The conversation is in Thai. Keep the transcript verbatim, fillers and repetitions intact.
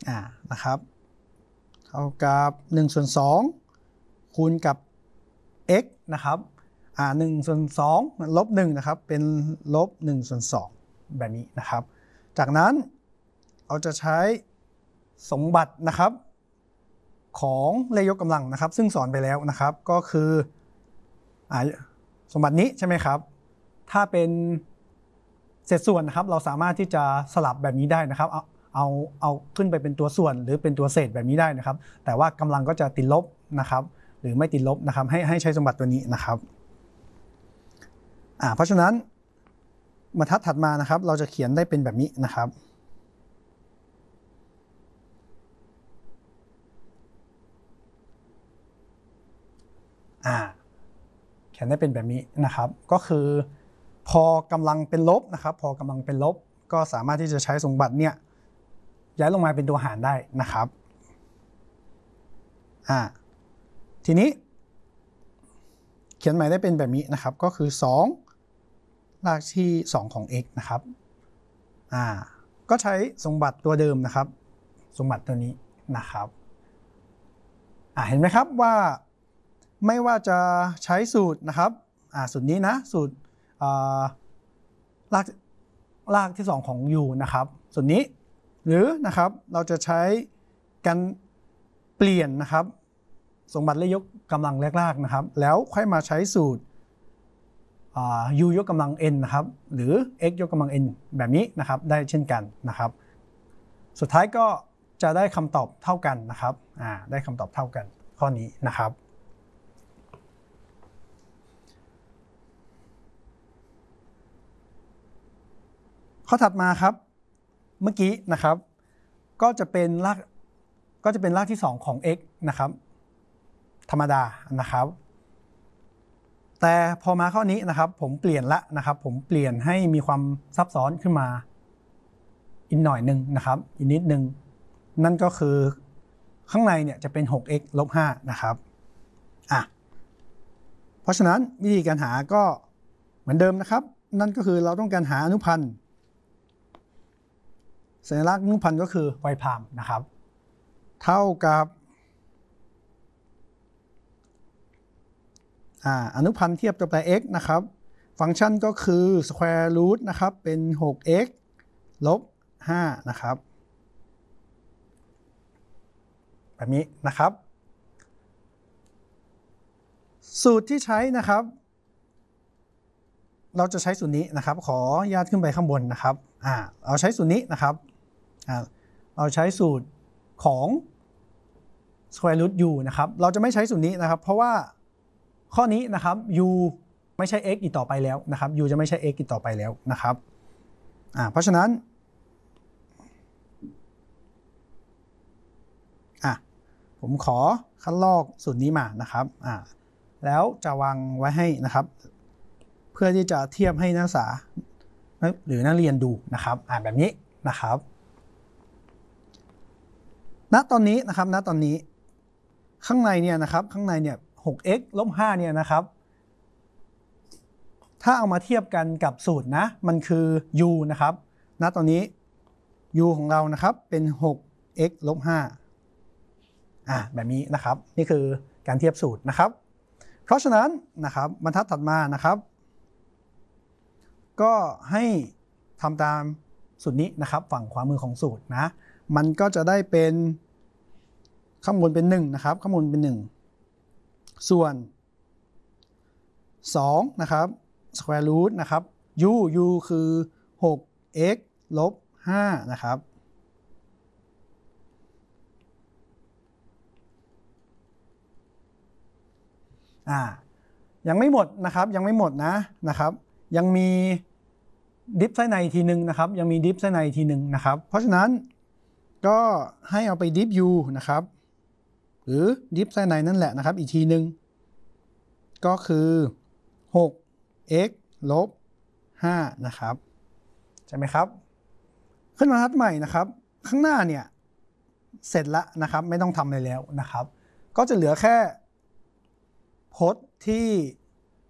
อ่านะครับเท่ากับหนึ่งส่วนสองคูณกับ x นะครับอ่าหนึ่งส่วนสองลบหนึ่งนะครับเป็นลบหนึ่งส่วนสองแบบนี้นะครับจากนั้นเราจะใช้สมบัตินะครับของเลขยกกำลังนะครับซึ่งสอนไปแล้วนะครับก็คืออ่าสมบัตินี้ใช่ไหมครับถ้าเป็นเศษส่วนนะครับเราสามารถที่จะสลับแบบนี้ได้นะครับเอาเอาเอาขึ้นไปเป็นตัวส่วนหรือเป็นตัวเศษแบบนี้ได้นะครับแต่ว่ากำลังก็จะติดลบนะครับหรือไม่ติดลบนะครับให้ให้ใช้สมบัติตัวนี้นะครับอ่าเพราะฉะนั้นบรรทัดถัดมานะครับเราจะเขียนได้เป็นแบบนี้นะครับอ่าเขียนได้เป็นแบบนี้นะครับก็คือพอกำลังเป็นลบนะครับพอกำลังเป็นลบก็สามารถที่จะใช้สมบัติเนี่ยย้ายลงมาเป็นตัวหารได้นะครับอ่าทีนี้เขียนใหม่ได้เป็นแบบนี้นะครับก็คือสองรากที่สองของ x นะครับอ่าก็ใช้สมบัติตัวเดิมนะครับสมบัติตัวนี้นะครับอ่าเห็นไหมครับว่าไม่ว่าจะใช้สูตรนะครับอ่าสูตรนี้นะสูตรอ่ารากรากที่สองของ u นะครับส่วนนี้หรือนะครับเราจะใช้การเปลี่ยนนะครับสมบัติเลขยกกำลังแรกๆนะครับแล้วค่อยมาใช้สูตร u ยกกำลัง n นะครับหรือ x ยกกำลัง n แบบนี้นะครับได้เช่นกันนะครับสุดท้ายก็จะได้คำตอบเท่ากันนะครับอ่าได้คำตอบเท่ากันข้อนี้นะครับข้อถัดมาครับเมื่อกี้นะครับก็จะเป็นรากก็จะเป็นรากที่สองของ x นะครับธรรมดานะครับแต่พอมาข้อนี้นะครับผมเปลี่ยนละนะครับผมเปลี่ยนให้มีความซับซ้อนขึ้นมาอีกหน่อยหนึ่งนะครับอีกนิดนึงนั่นก็คือข้างในเนี่ยจะเป็น หก x ลบห้านะครับอ่ะเพราะฉะนั้นวิธีการหาก็เหมือนเดิมนะครับนั่นก็คือเราต้องการหาอนุพันธ์สัญลักษณ์อนุพันธ์ก็คือ y พรามนะครับเท่ากับอ่าอนุพันธ์เทียบกับตัว x นะครับฟังก์ชันก็คือ square root นะครับเป็น หก x ลบห้านะครับแบบนี้นะครับสูตรที่ใช้นะครับเราจะใช้สูตรนี้นะครับขออนุญาตขึ้นไปข้างบนนะครับอ่าเราใช้สูตรนี้นะครับอ่าเราใช้สูตรของ square root u นะครับเราจะไม่ใช้สูตรนี้นะครับเพราะว่าข้อนี้นะครับ u ไม่ใช่ x อีกต่อไปแล้วนะครับ u จะไม่ใช่ x อีกต่อไปแล้วนะครับอ่าเพราะฉะนั้นอ่ะผมขอคัดลอกสูตรนี้มานะครับอ่าแล้วจะวางไว้ให้นะครับเพื่อที่จะเทียบให้นักศึกษาหรือนักเรียนดูนะครับอ่าแบบนี้นะครับณตอนนี้นะครับณตอนนี้ข้างในเนี่ยนะครับข้างในเนี่ย หก x ลบห้าเนี่ยนะครับถ้าเอามาเทียบกันกับสูตรนะมันคือ u นะครับณตอนนี้ u ของเรานะครับเป็น หก x ลบห้าอ่าแบบนี้นะครับนี่คือการเทียบสูตรนะครับเพราะฉะนั้นนะครับบรรทัดถัดมานะครับก็ให้ทำตามสูตรนี้นะครับฝั่งขวามือของสูตรนะมันก็จะได้เป็นข้างบนเป็นหนึ่งนะครับข้างบนเป็นหนึ่งส่วนสองนะครับ square root นะครับ u u คือ หก x ลบห้านะครับอ่ายังไม่หมดนะครับยังไม่หมดนะนะครับยังมีดิฟไส้ในทีหนึ่งนะครับยังมีดิฟไส้ในทีหนึ่งนะครับเพราะฉะนั้นก็ให้เอาไปดิฟ u นะครับหรือดิฟไส้ในนั่นแหละนะครับอีกทีหนึ่งก็คือ หก x ลบห้านะครับใช่ไหมครับขึ้นมาทัดใหม่นะครับข้างหน้าเนี่ยเสร็จแล้วนะครับไม่ต้องทำอะไรแล้วนะครับก็จะเหลือแค่พจน์ที่